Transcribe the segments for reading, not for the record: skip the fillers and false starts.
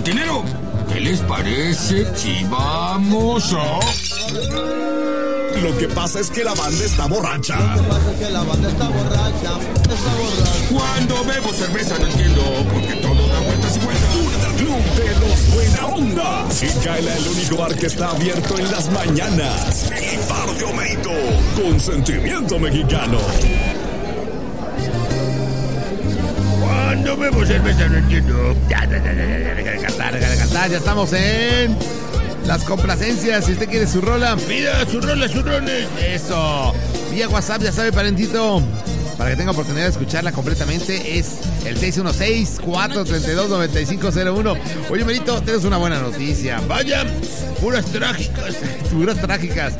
cantinero. ¿Qué les parece si vamos a...? Lo que pasa es que la banda está borracha. Cuando bebo cerveza no entiendo, porque todo da vueltas y vueltas. Club de los Buena Onda. Y Kaila, el único bar que está abierto en las mañanas. El bar de Homerito, con sentimiento mexicano. Cuando bebo cerveza no entiendo. Ya estamos en las complacencias. Si usted quiere su rola, Mira, sus roles. eso. Vía WhatsApp, ya sabe, parentito. Para que tenga oportunidad de escucharla completamente, es el 616-432-9501. Oye, Merito, tienes una buena noticia. Vaya, puras trágicas. Puras trágicas.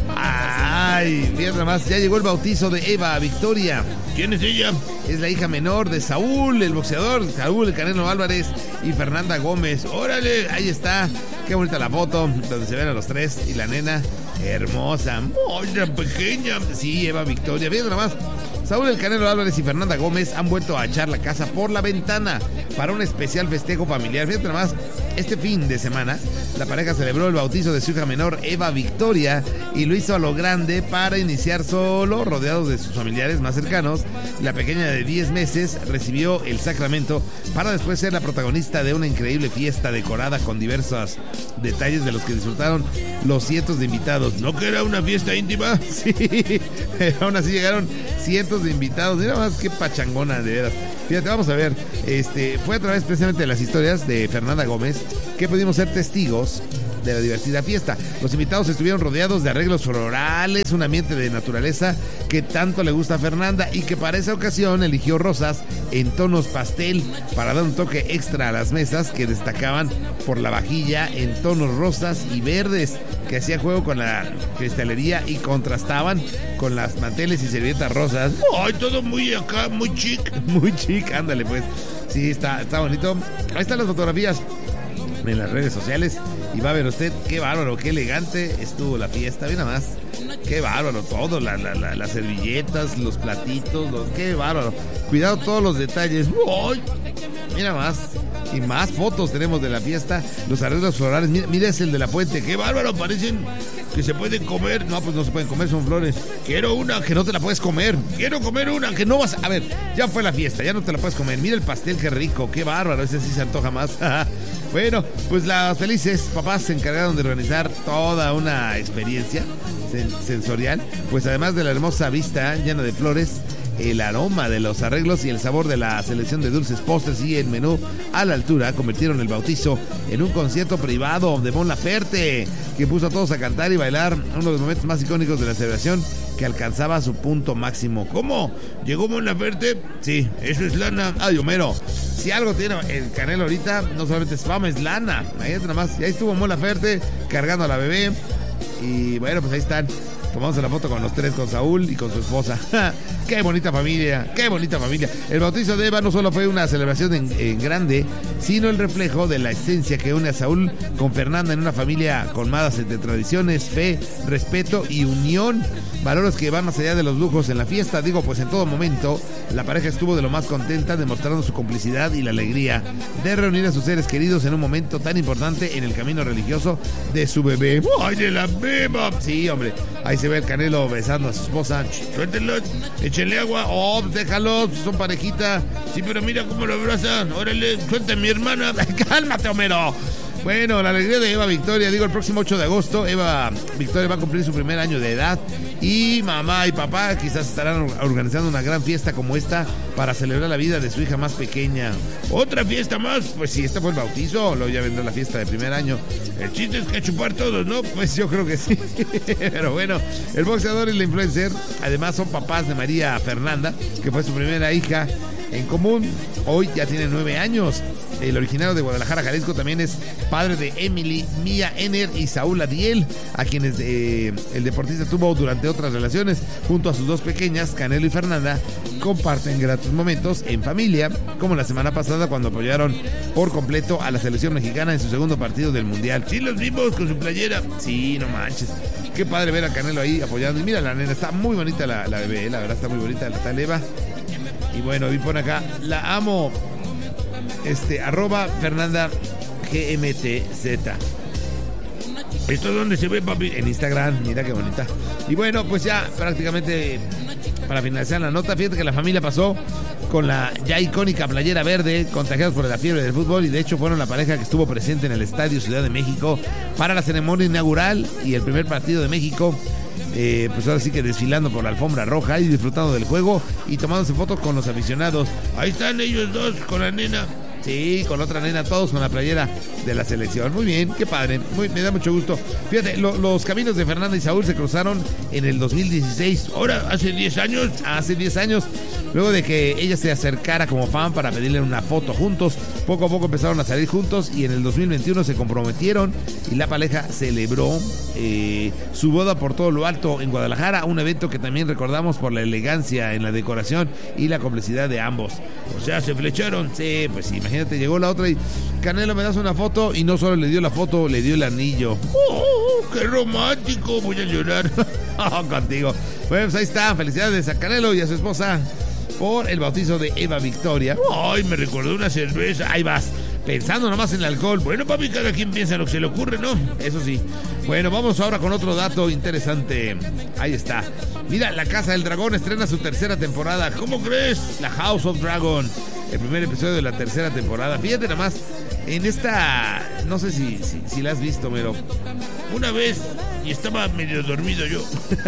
Ay, fíjate nada más, ya llegó el bautizo de Eva Victoria. ¿Quién es ella? Es la hija menor de Saúl, el boxeador, Saúl el Canelo Álvarez y Fernanda Gómez. Órale, ahí está. Qué bonita la foto, donde se ven a los tres y la nena hermosa. ¡Ay, la pequeña! Sí, Eva Victoria. Fíjate nada más. Saúl el Canelo Álvarez y Fernanda Gómez han vuelto a echar la casa por la ventana para un especial festejo familiar. Fíjate nada más, este fin de semana la pareja celebró el bautizo de su hija menor Eva Victoria y lo hizo a lo grande para iniciar solo, rodeados de sus familiares más cercanos. La pequeña de 10 meses recibió el sacramento para después ser la protagonista de una increíble fiesta decorada con diversos detalles de los que disfrutaron los cientos de invitados. ¿No que era una fiesta íntima? Sí, aún así llegaron cientos de invitados. Mira más qué pachangona, de veras. Fíjate, vamos a ver. Fue a través precisamente de las historias de Fernanda Gómez que pudimos ser testigos de la divertida fiesta. Los invitados estuvieron rodeados de arreglos florales, un ambiente de naturaleza que tanto le gusta a Fernanda y que para esa ocasión eligió rosas en tonos pastel para dar un toque extra a las mesas que destacaban por la vajilla en tonos rosas y verdes que hacía juego con la cristalería y contrastaban con las manteles y servilletas rosas. ¡Ay, todo muy acá, muy chic! Muy chic, ándale pues. Sí, está bonito. Ahí están las fotografías en las redes sociales y va a ver usted qué bárbaro, qué elegante estuvo la fiesta. Mira más, qué bárbaro todo, las servilletas, los platitos, qué bárbaro. Cuidado todos los detalles. ¡Ay! Mira más. Y más fotos tenemos de la fiesta, los arreglos florales. Mira, es el de la fuente. ¡Qué bárbaro! Parecen que se pueden comer. No, pues no se pueden comer, son flores. Quiero una. Que no te la puedes comer. Quiero comer una. Que no vas a ver, ya fue la fiesta, ya no te la puedes comer. Mira el pastel, qué rico, qué bárbaro. Ese sí se antoja más. Bueno, pues las felices papás se encargaron de organizar toda una experiencia sensorial. Pues además de la hermosa vista llena de flores, el aroma de los arreglos y el sabor de la selección de dulces, postres y el menú a la altura convirtieron el bautizo en un concierto privado de Mon Laferte, que puso a todos a cantar y bailar, uno de los momentos más icónicos de la celebración que alcanzaba su punto máximo. ¿Cómo? ¿Llegó Mon Laferte? Sí. Eso es lana. Ay, Homero, si algo tiene el Canelo ahorita, no solamente es fama, es lana. Imagínate nada más. Y ahí estuvo Mon Laferte cargando a la bebé. Y bueno, pues ahí están. Tomamos la foto con los tres, con Saúl y con su esposa. ¡Qué bonita familia! ¡Qué bonita familia! El bautizo de Eva no solo fue una celebración en grande, sino el reflejo de la esencia que une a Saúl con Fernanda en una familia colmada de tradiciones, fe, respeto y unión. Valores que van más allá de los lujos en la fiesta. Digo, pues en todo momento, la pareja estuvo de lo más contenta, demostrando su complicidad y la alegría de reunir a sus seres queridos en un momento tan importante en el camino religioso de su bebé. ¡Ay, de la beba! Sí, hombre. Ahí se ve el Canelo besando a su esposa. Suéltenlos, échenle agua. Oh, déjalos, son parejita. Sí, pero mira cómo lo abrazan. Órale, suelta a mi hermana. Cálmate, Homero. Bueno, la alegría de Eva Victoria, digo, el próximo 8 de agosto, Eva Victoria va a cumplir su primer año de edad y mamá y papá quizás estarán organizando una gran fiesta como esta para celebrar la vida de su hija más pequeña. ¿Otra fiesta más? Pues sí, este fue el bautizo, luego ya vendrá la fiesta de primer año. El chiste es que chupar todos, ¿no? Pues yo creo que sí. Pero bueno, el boxeador y la influencer, además son papás de María Fernanda, que fue su primera hija en común. Hoy ya tiene 9 años. El originario de Guadalajara, Jalisco, también es padre de Emily, Mía Ener y Saúl Adiel, a quienes el deportista tuvo durante otras relaciones. Junto a sus dos pequeñas, Canelo y Fernanda, comparten gratos momentos en familia, como la semana pasada cuando apoyaron por completo a la selección mexicana en su segundo partido del Mundial. Sí, los vimos con su playera. Sí, no manches. Qué padre ver a Canelo ahí apoyando. Y mira la nena, está muy bonita la bebé, la verdad está muy bonita, la tal Eva. Y bueno, y pone acá, la amo. @ Fernanda GMTZ. ¿Esto dónde se ve, papi? En Instagram, mira qué bonita. Y bueno, pues ya prácticamente para finalizar la nota, fíjate que la familia pasó con la ya icónica playera verde, contagiados por la fiebre del fútbol, y de hecho fueron la pareja que estuvo presente en el Estadio Ciudad de México para la ceremonia inaugural y el primer partido de México. Pues ahora sí que desfilando por la alfombra roja y disfrutando del juego y tomándose fotos con los aficionados. Ahí están ellos dos con la nena. Sí, con otra nena, todos con la playera de la selección. Muy bien, qué padre, me da mucho gusto. Fíjate, los caminos de Fernanda y Saúl se cruzaron en el 2016. Ahora, hace 10 años. Hace 10 años, luego de que ella se acercara como fan para pedirle una foto juntos. Poco a poco empezaron a salir juntos y en el 2021 se comprometieron y la pareja celebró su boda por todo lo alto en Guadalajara, un evento que también recordamos por la elegancia en la decoración y la complicidad de ambos. O sea, se flecharon. Sí, pues sí, imagínate, llegó la otra y Canelo, me das una foto, y no solo le dio la foto, le dio el anillo. ¡Qué romántico! Voy a llorar. Contigo. Bueno, pues ahí está, felicidades a Canelo y a su esposa por el bautizo de Eva Victoria. Ay, me recordó una cerveza. Ahí vas, pensando nomás en el alcohol. Bueno, papi, cada quien piensa lo que se le ocurre, ¿no? Eso sí. Bueno, vamos ahora con otro dato interesante. Ahí está. Mira, La Casa del Dragón estrena su tercera temporada. ¿Cómo crees? La House of Dragon. El primer episodio de la tercera temporada. Fíjate nomás, en esta... No sé si la has visto, pero... Una vez, y estaba medio dormido yo.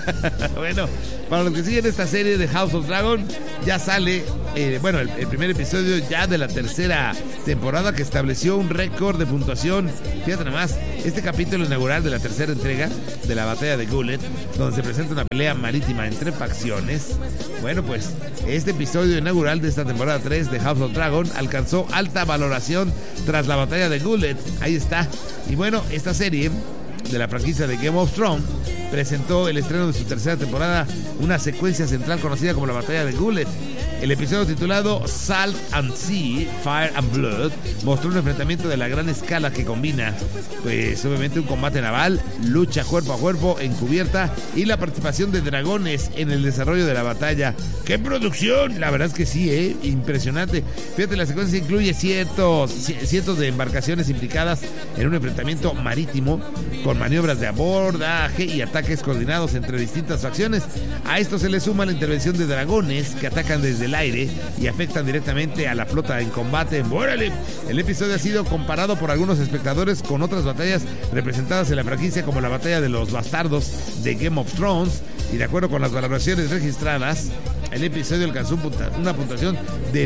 Bueno, para los que siguen esta serie de House of Dragon, ya sale, el primer episodio ya de la tercera temporada, que estableció un récord de puntuación. Fíjate nomás, este capítulo inaugural de la tercera entrega de la batalla de Gullet, donde se presenta una pelea marítima entre facciones. Bueno, pues este episodio inaugural de esta temporada 3 de House of Dragon alcanzó alta valoración tras la batalla de Gullet. Ahí está. Y bueno, esta serie de la franquicia de Game of Thrones presentó el estreno de su tercera temporada, una secuencia central conocida como la batalla de Gullet. El episodio titulado Salt and Sea, Fire and Blood mostró un enfrentamiento de la gran escala que combina, pues obviamente un combate naval, lucha cuerpo a cuerpo en cubierta y la participación de dragones en el desarrollo de la batalla. ¡Qué producción! La verdad es que sí, impresionante. Fíjate, la secuencia incluye cientos de embarcaciones implicadas en un enfrentamiento marítimo con maniobras de abordaje y ataques coordinados entre distintas facciones. A esto se le suma la intervención de dragones que atacan desde el aire y afectan directamente a la flota en combate. ¡Órale! El episodio ha sido comparado por algunos espectadores con otras batallas representadas en la franquicia, como la batalla de los bastardos de Game of Thrones, y de acuerdo con las valoraciones registradas, el episodio alcanzó una puntuación de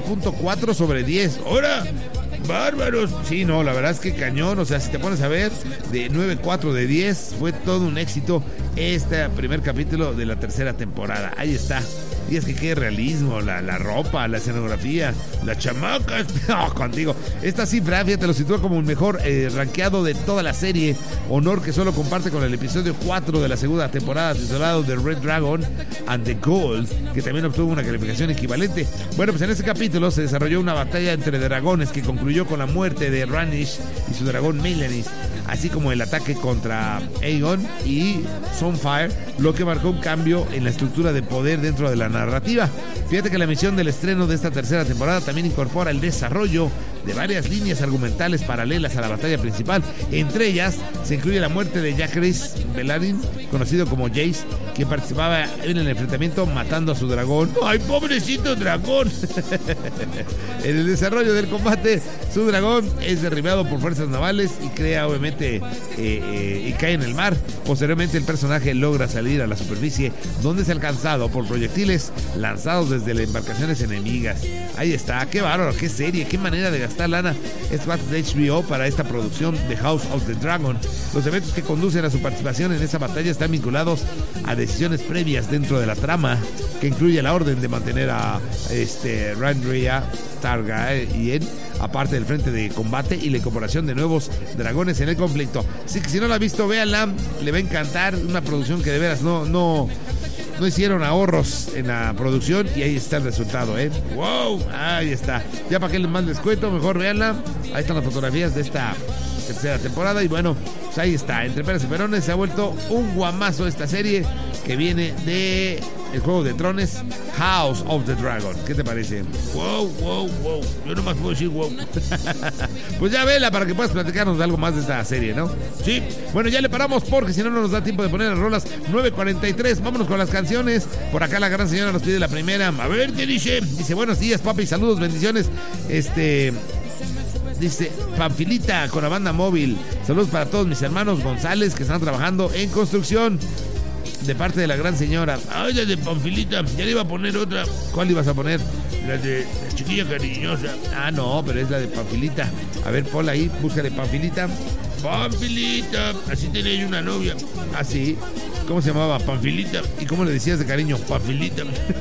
9.4 sobre 10. ¡Ahora! ¡Bárbaros! Sí, no, la verdad es que cañón. O sea, si te pones a ver, de 9.4 de 10, fue todo un éxito este primer capítulo de la tercera temporada. Ahí está. Y es que qué realismo, la ropa, la escenografía, las chamacas. No, contigo. Esta cifra, fíjate, lo sitúa como el mejor rankeado de toda la serie. Honor que solo comparte con el episodio 4 de la segunda temporada, titulado The Red Dragon and the Gold, que también obtuvo una calificación equivalente. Bueno, pues en este capítulo se desarrolló una batalla entre dragones que concluyó con la muerte de Rhaenys y su dragón Melanis, así como el ataque contra Aegon y Sunfire, lo que marcó un cambio en la estructura de poder dentro de la narrativa. Fíjate que la misión del estreno de esta tercera temporada también incorpora el desarrollo de varias líneas argumentales paralelas a la batalla principal. Entre ellas se incluye la muerte de Jaehaerys Velaryon, conocido como Jace, quien participaba en el enfrentamiento matando a su dragón. ¡Ay, pobrecito dragón! En el desarrollo del combate, su dragón es derribado por fuerzas navales y crea, obviamente, y cae en el mar. Posteriormente, el personaje logra salir a la superficie, donde es alcanzado por proyectiles lanzados desde las embarcaciones enemigas. Ahí está, qué bárbaro, qué serie, qué manera de gastar lana es parte de HBO para esta producción de House of the Dragon. Los eventos que conducen a su participación en esa batalla están vinculados a decisiones previas dentro de la trama, que incluye la orden de mantener a Rhaenyra Targaryen aparte del frente de combate y la incorporación de nuevos dragones en el conflicto. Así que si no la ha visto, véanla, le va a encantar. Una producción que de veras no hicieron ahorros en la producción y ahí está el resultado, ¡Wow! Ahí está. Ya para que más les cuento, mejor véanla. Ahí están las fotografías de esta tercera temporada y bueno, pues ahí está. Entre peras y perones se ha vuelto un guamazo esta serie que viene de el juego de trones House of the Dragon. ¿Qué te parece? Wow. Yo nomás puedo decir wow. Pues ya vela para que puedas platicarnos de algo más de esta serie, ¿no? Sí. Bueno, ya le paramos porque si no, no nos da tiempo de poner las rolas. 9:43, vámonos con las canciones. Por acá la gran señora nos pide la primera. A ver, ¿qué dice? Dice, buenos días, papi, saludos, bendiciones. Dice, Panfilita con la banda móvil. Saludos para todos mis hermanos González que están trabajando en construcción. De parte de la gran señora. Ay, la de Panfilita. Ya le iba a poner otra. ¿Cuál ibas a poner? La de la chiquilla cariñosa. Ah, no, pero es la de Panfilita. A ver, ponla ahí, búscale Panfilita. Panfilita. Así tenía yo una novia. Ah, sí. ¿Cómo se llamaba? Panfilita. ¿Y cómo le decías de cariño? Panfilita.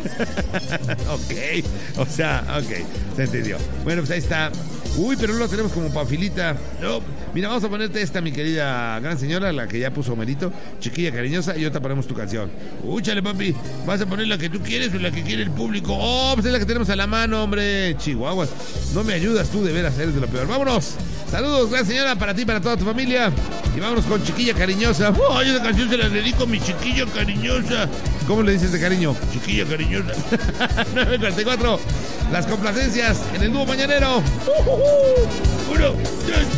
Ok. O sea, ok. Se entendió. Bueno, pues ahí está. Uy, pero no lo tenemos como Panfilita. No. Mira, vamos a ponerte esta, mi querida gran señora, la que ya puso Homerito, chiquilla cariñosa, y ahorita ponemos tu canción. Úchale, papi. ¿Vas a poner la que tú quieres o la que quiere el público? Oh, pues es la que tenemos a la mano, hombre. Chihuahuas. No me ayudas tú, de veras, eres de lo peor. ¡Vámonos! Saludos, gran señora, para ti y para toda tu familia. Y vámonos con chiquilla cariñosa. Ay, esa canción se la dedico a mi chiquilla cariñosa. ¿Cómo le dices de cariño? Chiquilla cariñosa. 9:44. Las complacencias en el dúo mañanero. 1, 2.